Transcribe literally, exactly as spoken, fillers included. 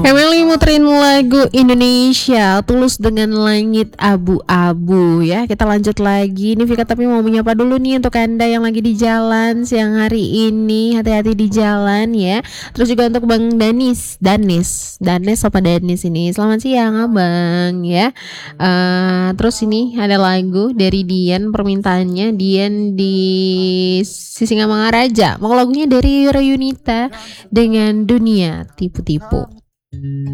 Emily muterin lagu Indonesia Tulus dengan Langit Abu-Abu ya. Kita lanjut lagi. Ini Vika tapi mau menyapa dulu nih untuk Anda yang lagi di jalan siang hari ini. Hati-hati di jalan ya. Terus juga untuk Bang Danis, Danis, Danis apa Danis ini. Selamat siang Abang ya. Eh, terus ini ada lagu dari Dian, permintaannya Dian di Sisingamangaraja. Mau lagunya dari Yura Yunita dengan Dunia Tipu-Tipu.